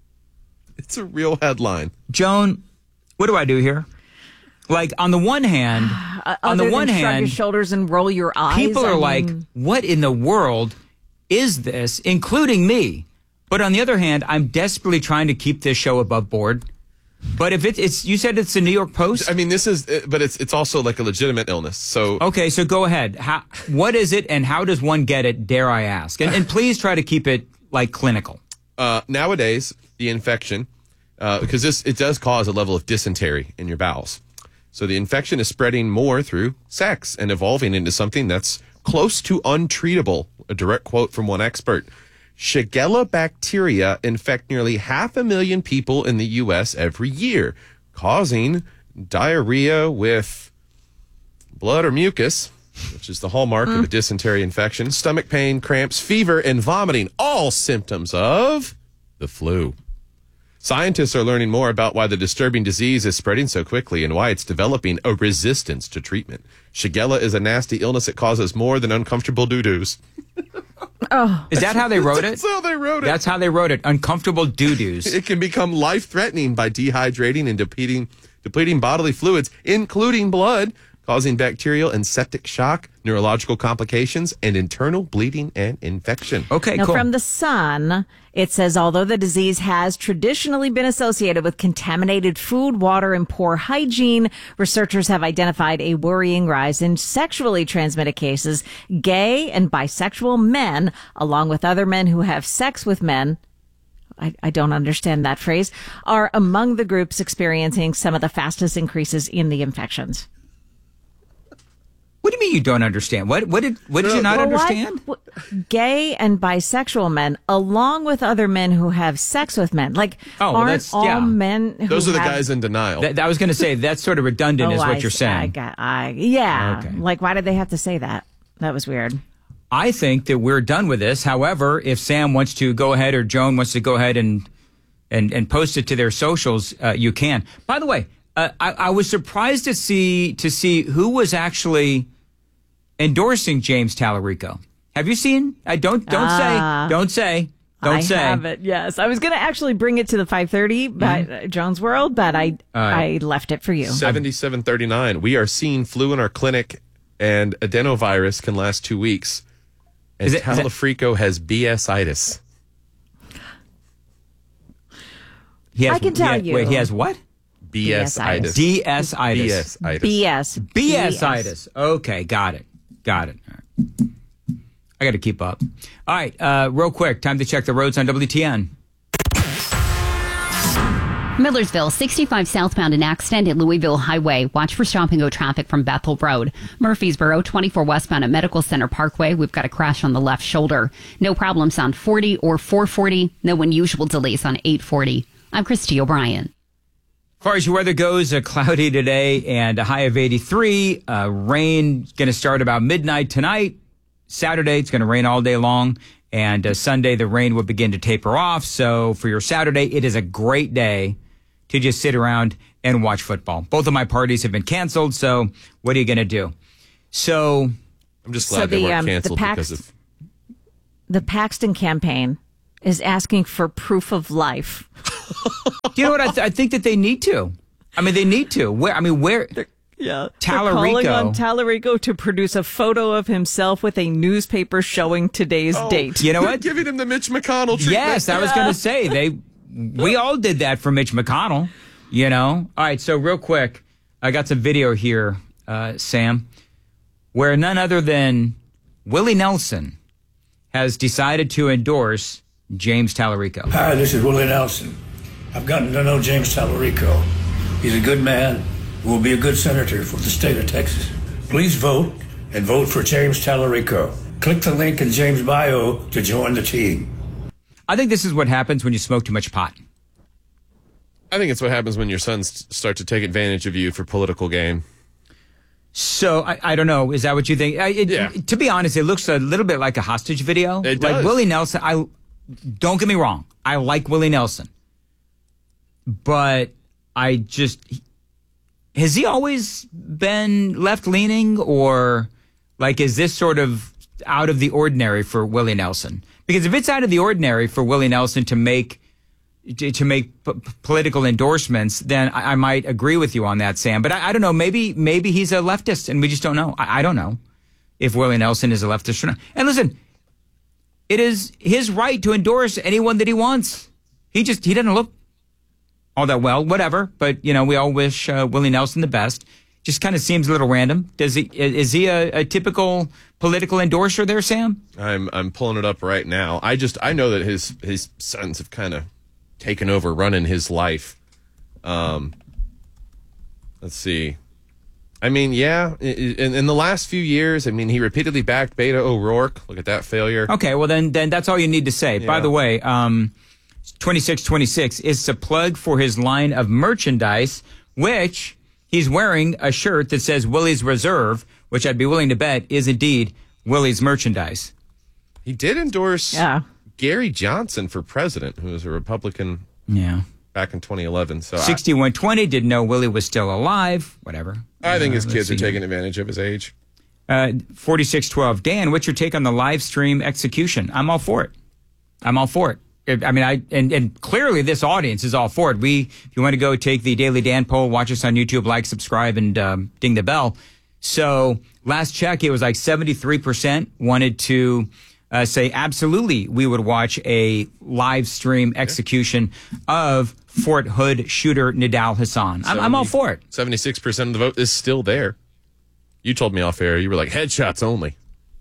It's a real headline. Joan, what do I do here? Like, on the one hand, Uh, on the other one than shrug hand, your shoulders and roll your eyes. people are I like, mean, what in the world is this, including me? But on the other hand, I'm desperately trying to keep this show above board. But if it, it's, you said it's the New York Post? I mean, this is, but it's it's also like a legitimate illness. So Okay, so go ahead. How, what is it and how does one get it, dare I ask? And, and please try to keep it, like, clinical. uh, nowadays, the infection, uh, because this it does cause a level of dysentery in your bowels. So the infection is spreading more through sex and evolving into something that's close to untreatable. A direct quote from one expert. Shigella bacteria infect nearly half a million people in the U S every year, causing diarrhea with blood or mucus, which is the hallmark Mm. of a dysentery infection, stomach pain, cramps, fever, and vomiting, all symptoms of the flu. Scientists are learning more about why the disturbing disease is spreading so quickly and why it's developing a resistance to treatment. Shigella is a nasty illness that causes more than uncomfortable doo-doos. Oh. Is that how they wrote it? That's how they wrote it. That's how they wrote it. Uncomfortable doo-doos. It can become life-threatening by dehydrating and depleting, depleting bodily fluids, including blood, causing bacterial and septic shock, neurological complications, and internal bleeding and infection. Okay, now, cool. from The Sun, it says, although the disease has traditionally been associated with contaminated food, water, and poor hygiene, researchers have identified a worrying rise in sexually transmitted cases. Gay and bisexual men, along with other men who have sex with men, I, I don't understand that phrase, are among the groups experiencing some of the fastest increases in the infections. What do you mean you don't understand? What what did what did you not Well, why- understand? w- gay and bisexual men, along with other men who have sex with men, like Oh, well, aren't that's- all yeah. men who Those are the have- guys in denial. That, that was going to say that's sort of redundant, Oh, is what I you're see. I saying. got, I, yeah. Okay. Like, why did they have to say that? That was weird. I think that we're done with this. However, if Sam wants to go ahead or Joan wants to go ahead and and and post it to their socials, uh, you can. By the way, uh, I, I was surprised to see to see who was actually endorsing James Tallarico. Have you seen? I don't don't Ah. say don't say don't I say. have it. Yes, I was going to actually bring it to the five thirty by uh, Jones World, but I All right. I left it for you. seventy-seven thirty-nine. We are seeing flu in our clinic, and adenovirus can last two weeks. And Is it- is it- Talafrico has B S itis. He has, I can tell he has- you. Wait, he has what? B S itis. D S itis. B S itis. B S. B S itis. Okay, got it. Got it. All right. I got to keep up. All right, uh, real quick, time to check the roads on W T N. Millersville, sixty-five southbound, an accident at Louisville Highway. Watch for stop and go traffic from Bethel Road. Murfreesboro, twenty-four westbound at Medical Center Parkway. We've got a crash on the left shoulder. No problems on forty or four forty. No unusual delays on eight forty. I'm Christy O'Brien. As far as your weather goes, uh, cloudy today and a high of eighty-three. Uh, rain going to start about midnight tonight. Saturday, it's going to rain all day long. And uh, Sunday, the rain will begin to taper off. So for your Saturday, it is a great day to just sit around and watch football. Both of my parties have been canceled, so what are you going to do? So I'm just glad so they the, weren't um, the canceled Pax- because of. The Paxton campaign is asking for proof of life. You know what? I, th- I think that they need to. I mean, they need to. Where? I mean, where? Yeah, Tallarico. They're calling on Tallarico to produce a photo of himself with a newspaper showing today's Oh, date. You know what? Giving him the Mitch McConnell treatment. Yes, I was going to say they. We all did that for Mitch McConnell. You know. All right. So real quick, I got some video here, uh, Sam, where none other than Willie Nelson has decided to endorse James Tallarico. Hi, this is Willie Nelson. I've gotten to know James Tallarico. He's a good man who will be a good senator for the state of Texas. Please vote and vote for James Tallarico. Click the link in James' bio to join the team. I think this is what happens when you smoke too much pot. I think it's what happens when your sons start to take advantage of you for political gain. So I, I don't know. Is that what you think? I, it, Yeah. To be honest, it looks a little bit like a hostage video. It like does. Willie Nelson. I don't get me wrong. I like Willie Nelson, but I just has he always been left leaning, or like is this sort of out of the ordinary for Willie Nelson? Because if it's out of the ordinary for Willie Nelson to make to, to make p- political endorsements, then I, I might agree with you on that, Sam. But I, I don't know. Maybe maybe he's a leftist, and we just don't know. I, I don't know if Willie Nelson is a leftist or not. And listen, it is his right to endorse anyone that he wants. He just he doesn't look all that well, whatever. But you know, we all wish uh, Willie Nelson the best. Just kind of seems a little random. Does he? Is he a, a typical political endorser there, Sam? I'm I'm pulling it up right now. I just I know that his his sons have kind of taken over running his life. Um, let's see. I mean, yeah, in, in the last few years, I mean, he repeatedly backed Beto O'Rourke. Look at that failure. Okay, well then, then that's all you need to say. Yeah. By the way, um, twenty-six twenty-six is a plug for his line of merchandise, which he's wearing a shirt that says Willie's Reserve, which I'd be willing to bet is indeed Willie's merchandise. He did endorse Yeah. Gary Johnson for president, who was a Republican. Yeah. Back in twenty eleven. So sixty-one twenty didn't know Willie was still alive. Whatever. I, I think Uh, his let's kids are see. taking advantage of his age. Uh, forty-six twelve. Dan, what's your take on the live stream execution? I'm all for it. I'm all for it. I I mean, I and, and clearly this audience is all for it. We, if you want to go take the Daily Dan poll, watch us on YouTube, like, subscribe, and um, ding the bell. So last check, it was like seventy-three percent wanted to uh, say absolutely we would watch a live stream execution of Fort Hood shooter Nidal Hassan. I'm, I'm all for it. seventy-six percent of the vote is still there. You told me off air. You were like, headshots only.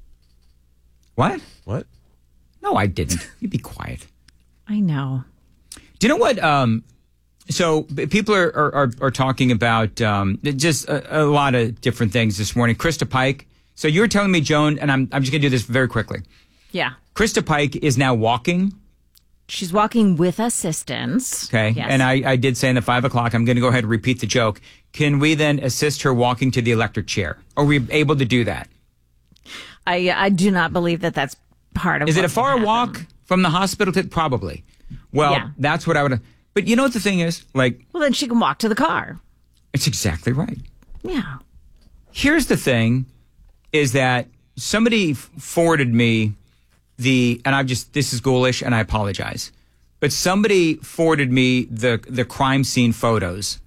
What? What? No, I didn't. You be quiet. I know. Do you know what? Um, so b- people are, are, are, are talking about um, just a, a lot of different things this morning. Krista Pike. So you were telling me, Joan, and I'm, I'm just going to do this very quickly. Yeah. Krista Pike is now walking. She's walking with assistance. Okay. Yes. And I, I did say in the five o'clock, I'm going to go ahead and repeat the joke. Can we then assist her walking to the electric chair? Are we able to do that? I I do not believe that that's part of Is it a what will far happen. walk from the hospital to probably? Well, Yeah. that's what I would. But you know what the thing is? Like, Well, then she can walk to the car. it's exactly right. Yeah. Here's the thing is that somebody f- forwarded me the, and I've just, this is ghoulish and I apologize, but somebody forwarded me the, the crime scene photos,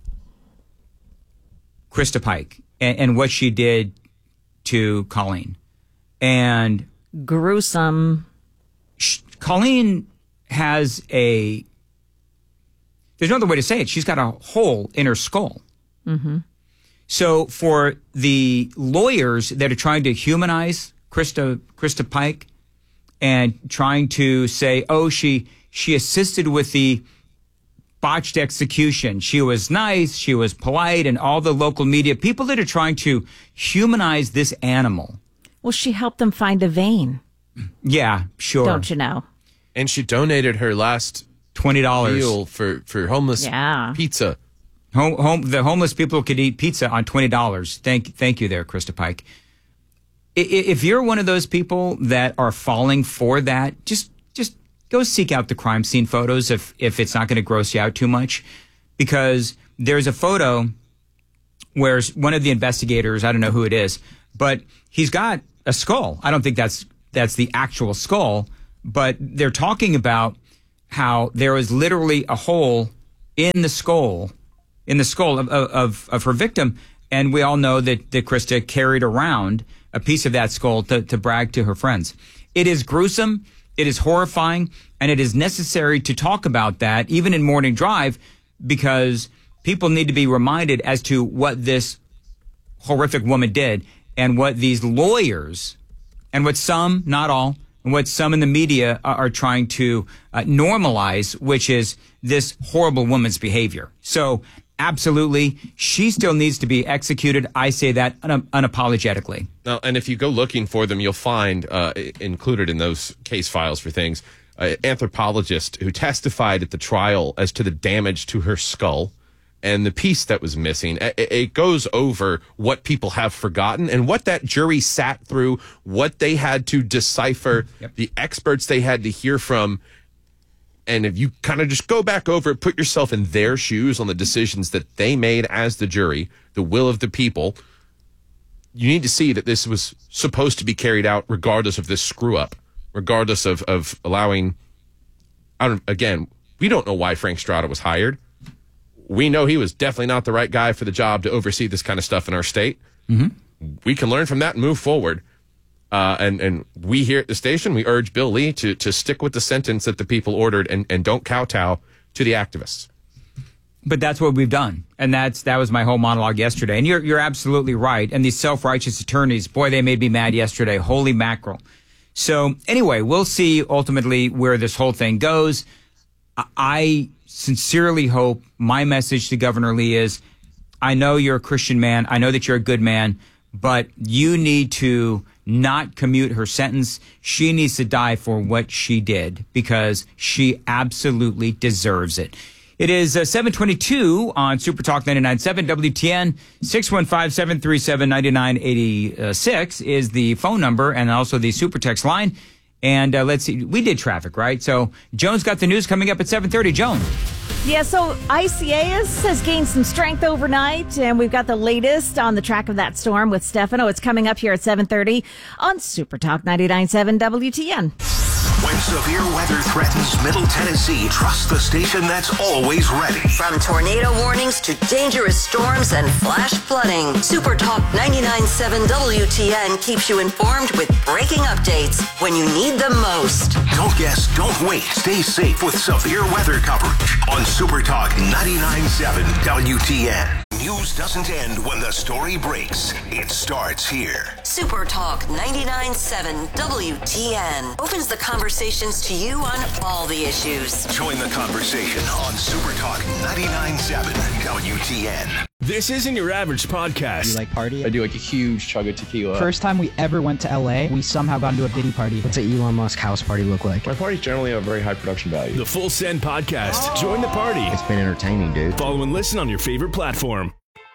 Krista Pike, and, and what she did to Colleen. And gruesome. Sh- Colleen has a, there's no other way to say it. She's got a hole in her skull. Mm-hmm. So for the lawyers that are trying to humanize Krista Krista Pike and trying to say, oh, she she assisted with the botched execution. She was nice, she was polite, and all the local media, people that are trying to humanize this animal. Well, she helped them find a vein. Yeah, sure. Don't you know? And she donated her last twenty dollars meal for, for homeless Yeah. pizza. Home, home, the homeless people could eat pizza on twenty dollars. Thank, thank you there, Krista Pike. I- i- If you're one of those people that are falling for that, just, just go seek out the crime scene photos if, if it's not going to gross you out too much. because there's a photo where one of the investigators, I don't know who it is, but he's got a skull. I don't think that's that's the actual skull, but they're talking about how there was literally a hole in the skull, in the skull of, of, of her victim. And we all know that, that Krista carried around a piece of that skull to, to brag to her friends. It is gruesome. It is horrifying. And it is necessary to talk about that, even in Morning Drive, because people need to be reminded as to what this horrific woman did and what these lawyers and what some, not all, and what some in the media are, are trying to uh, normalize, which is this horrible woman's behavior. So absolutely, she still needs to be executed. I say that un- unapologetically. Now, and if you go looking for them, you'll find uh, included in those case files for things, an anthropologist who testified at the trial as to the damage to her skull and the piece that was missing. It, it goes over what people have forgotten and what that jury sat through, what they had to decipher, yep. the experts they had to hear from. And if you kind of just go back over it, put yourself in their shoes on the decisions that they made as the jury, the will of the people, you need to see that this was supposed to be carried out regardless of this screw up, regardless of, of allowing, I don't, again, we don't know why Frank Strada was hired. We know he was definitely not the right guy for the job to oversee this kind of stuff in our state. Mm-hmm. We can learn from that and move forward. Uh, and, and we here at the station, we urge Bill Lee to, to stick with the sentence that the people ordered and, and don't kowtow to the activists. But that's what we've done. And that's that was my whole monologue yesterday. And you're you're absolutely right. And these self-righteous attorneys, boy, they made me mad yesterday. Holy mackerel. So anyway, we'll see ultimately where this whole thing goes. I sincerely hope my message to Governor Lee is, I know you're a Christian man. I know that you're a good man, but you need to not commute her sentence. She needs to die for what she did because she absolutely deserves it. It is uh, seven twenty-two on Super Talk ninety-nine point seven W T N. six one five, seven three seven, nine nine eight six is the phone number and also the Super Text line. And uh, let's see, we did traffic, right? So Joan's got the news coming up at seven thirty. Joan. Yeah, so Isaias has gained some strength overnight, and we've got the latest on the track of that storm with Stefano. It's coming up here at seven thirty on Super Talk ninety-nine point seven W T N. When severe weather threatens Middle Tennessee, trust the station that's always ready. From tornado warnings to dangerous storms and flash flooding, Super Talk ninety-nine point seven W T N keeps you informed with breaking updates when you need them most. Don't guess, don't wait. Stay safe with severe weather coverage on Super Talk ninety-nine point seven W T N. News doesn't end when the story breaks. It starts here. Super Talk ninety-nine point seven W T N opens the conversations to you on all the issues. Join the conversation on Super Talk ninety-nine point seven W T N. This isn't your average podcast. Do you like partying? I do like a huge chug of tequila. First time we ever went to L A, we somehow got into a Diddy party. What's an Elon Musk house party look like? My parties generally have a very high production value. The Full Send Podcast. Oh. Join the party. It's been entertaining, dude. Follow and listen on your favorite platform.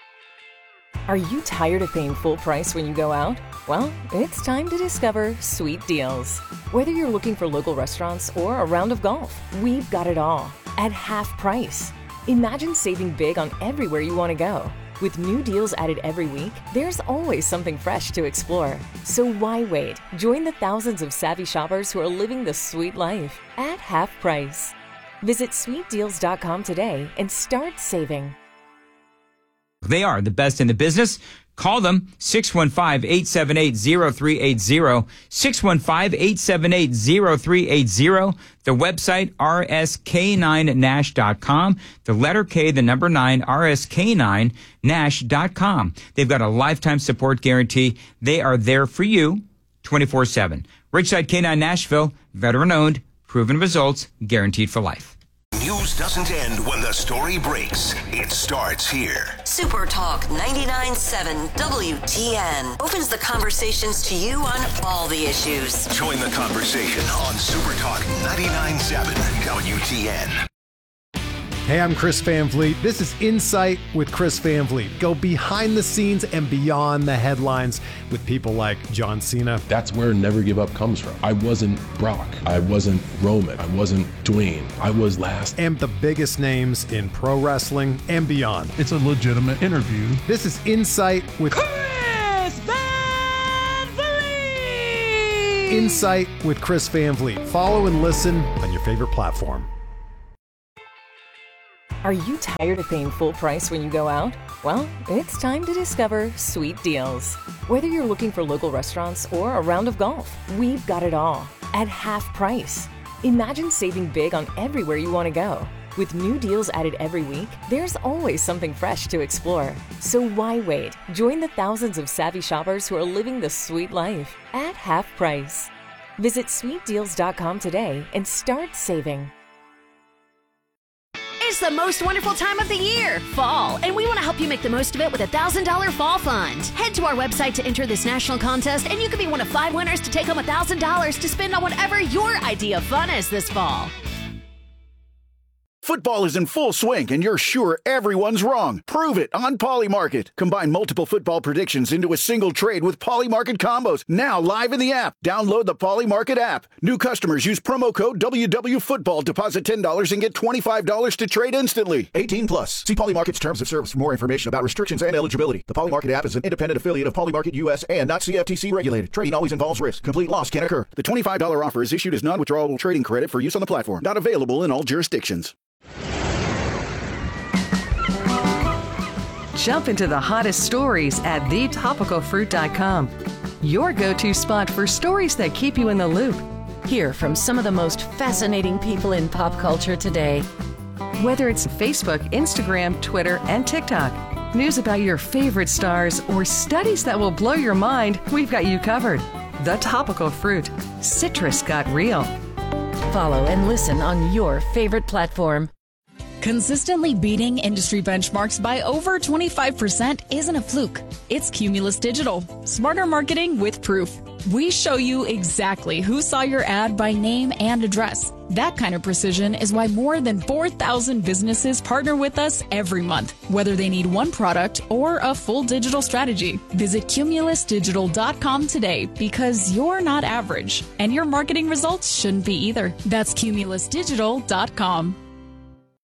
Are you tired of paying full price when you go out? Well, it's time to discover Sweet Deals. Whether you're looking for local restaurants or a round of golf, we've got it all at half price. Imagine saving big on everywhere you want to go. With new deals added every week, there's always something fresh to explore. So why wait? Join the thousands of savvy shoppers who are living the sweet life at half price. Visit sweet deals dot com today and start saving. They are the best in the business. Call them six one five, eight seven eight, zero three eight zero, six one five, eight seven eight, zero three eight zero. The website, R S K nine Nash dot com. The letter K, the number nine, R S K nine Nash dot com. They've got a lifetime support guarantee. They are there for you twenty-four seven. Ridgeside K nine Nashville, veteran owned, proven results, guaranteed for life. News doesn't end when the story breaks. It starts here. Super Talk ninety-nine point seven W T N opens the conversations to you on all the issues. Join the conversation on Super Talk ninety-nine point seven W T N. Hey, I'm Chris Van Vliet. This is Insight with Chris Van Vliet. Go behind the scenes and beyond the headlines with people like John Cena. That's where Never Give Up comes from. I wasn't Brock. I wasn't Roman. I wasn't Dwayne. I was last. And the biggest names in pro wrestling and beyond. It's a legitimate interview. This is Insight with Chris Van Vliet! Insight with Chris Van Vliet. Follow and listen on your favorite platform. Are you tired of paying full price when you go out? Well, it's time to discover Sweet Deals. Whether you're looking for local restaurants or a round of golf, we've got it all at half price. Imagine saving big on everywhere you want to go. With new deals added every week, there's always something fresh to explore. So why wait? Join the thousands of savvy shoppers who are living the sweet life at half price. Visit sweet deals dot com today and start saving. It's the most wonderful time of the year, fall, and we want to help you make the most of it with a one thousand dollars Fall Fund. Head to our website to enter this national contest, and you can be one of five winners to take home one thousand dollars to spend on whatever your idea of fun is this fall. Football is in full swing, and you're sure everyone's wrong. Prove it on Polymarket. Combine multiple football predictions into a single trade with Polymarket combos. Now live in the app. Download the Polymarket app. New customers use promo code W W Football. Deposit ten dollars and get twenty-five dollars to trade instantly. eighteen plus. See Polymarket's terms of service for more information about restrictions and eligibility. The Polymarket app is an independent affiliate of Polymarket U S and not C F T C regulated. Trading always involves risk. Complete loss can occur. The twenty-five dollars offer is issued as non-withdrawable trading credit for use on the platform. Not available in all jurisdictions. Jump into the hottest stories at the topical fruit dot com. Your go-to spot for stories that keep you in the loop. Hear from some of the most fascinating people in pop culture today. Whether it's Facebook, Instagram, Twitter, and TikTok, news about your favorite stars, or studies that will blow your mind, we've got you covered. The Topical Fruit. Citrus got real. Follow and listen on your favorite platform. Consistently beating industry benchmarks by over twenty-five percent isn't a fluke. It's Cumulus Digital. Smarter marketing with proof. We show you exactly who saw your ad by name and address. That kind of precision is why more than four thousand businesses partner with us every month, whether they need one product or a full digital strategy. Visit cumulus digital dot com today, because you're not average, and your marketing results shouldn't be either. That's cumulus digital dot com.